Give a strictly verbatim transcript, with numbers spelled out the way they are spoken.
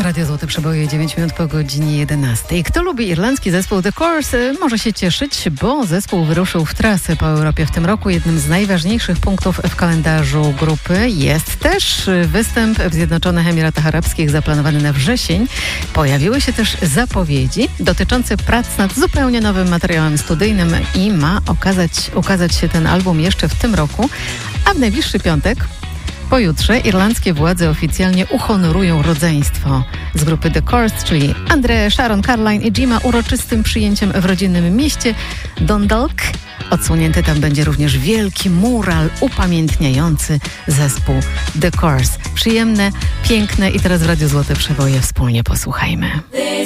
Radio Złote Przeboje, dziewięć minut po godzinie jedenastej. Kto lubi irlandzki zespół The Course, może się cieszyć, bo zespół wyruszył w trasę po Europie w tym roku. Jednym z najważniejszych punktów w kalendarzu grupy jest też występ w Zjednoczonych Emiratach Arabskich zaplanowany na wrzesień. Pojawiły się też zapowiedzi dotyczące prac nad zupełnie nowym materiałem studyjnym i ma okazać, ukazać się ten album jeszcze w tym roku, a w najbliższy piątek pojutrze irlandzkie władze oficjalnie uhonorują rodzeństwo z grupy The Course, czyli André, Sharon, Caroline i Jima uroczystym przyjęciem w rodzinnym mieście Dundalk. Odsłonięty tam będzie również wielki mural upamiętniający zespół The Course. Przyjemne, piękne i teraz w Radiu Złote Przeboje wspólnie posłuchajmy.